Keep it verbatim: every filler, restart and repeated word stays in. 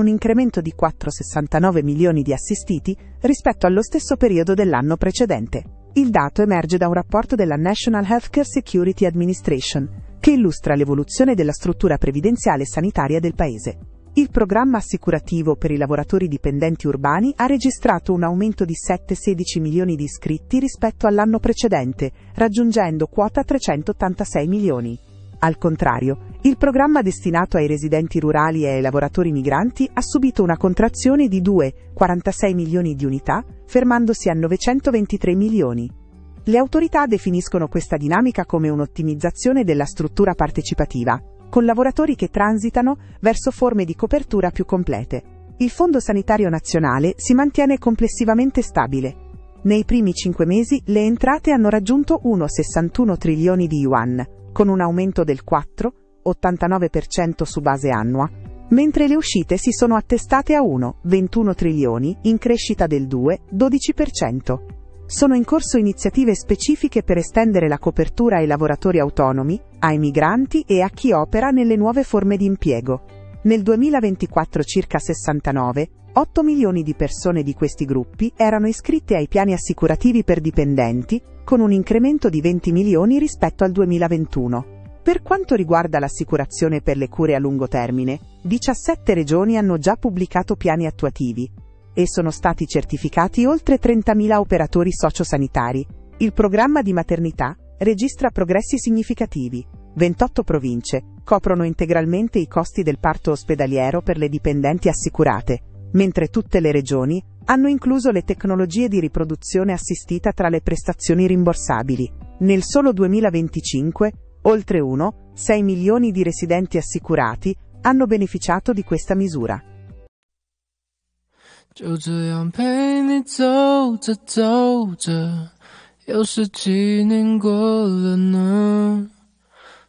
un incremento di quattro virgola sessantanove milioni di assistiti rispetto allo stesso periodo dell'anno precedente. Il dato emerge da un rapporto della National Healthcare Security Administration, che illustra l'evoluzione della struttura previdenziale e sanitaria del paese. Il programma assicurativo per i lavoratori dipendenti urbani ha registrato un aumento di sette virgola sedici milioni di iscritti rispetto all'anno precedente, raggiungendo quota trecentottantasei milioni. Al contrario, il programma destinato ai residenti rurali e ai lavoratori migranti ha subito una contrazione di due virgola quarantasei milioni di unità, fermandosi a novecentoventitré milioni. Le autorità definiscono questa dinamica come un'ottimizzazione della struttura partecipativa, con lavoratori che transitano verso forme di copertura più complete. Il Fondo Sanitario Nazionale si mantiene complessivamente stabile. Nei primi cinque mesi le entrate hanno raggiunto uno virgola sessantuno trilioni di yuan, con un aumento del quattro virgola ottantanove per cento su base annua, mentre le uscite si sono attestate a uno virgola ventuno trilioni, in crescita del due virgola dodici per cento. Sono in corso iniziative specifiche per estendere la copertura ai lavoratori autonomi, ai migranti e a chi opera nelle nuove forme di impiego. Nel duemilaventiquattro circa sessantanove virgola otto milioni di persone di questi gruppi erano iscritte ai piani assicurativi per dipendenti, con un incremento di venti milioni rispetto al duemilaventuno. Per quanto riguarda l'assicurazione per le cure a lungo termine, diciassette regioni hanno già pubblicato piani attuativi e sono stati certificati oltre trentamila operatori sociosanitari. Il programma di maternità registra progressi significativi. ventotto province coprono integralmente i costi del parto ospedaliero per le dipendenti assicurate, mentre tutte le regioni hanno incluso le tecnologie di riproduzione assistita tra le prestazioni rimborsabili. Nel solo duemilaventicinque, oltre uno virgola sei milioni di residenti assicurati hanno beneficiato di questa misura. 就这样陪你走着走着，又是几年过了呢？